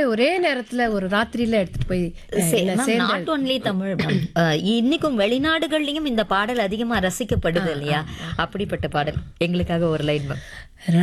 ஒரே நேரத்துல ஒரு ராத்திரியில எடுத்துட்டு போய் நாட் ஒன்லி தமிழ் ma'am. இன்னைக்கும் வெளிநாடுகள்லயும் இந்த பாடல் அதிகமா ரசிக்கப்படுது இல்லையா? அப்படிப்பட்ட பாடல் எங்களுக்காக ஒரு லைன் மேம்.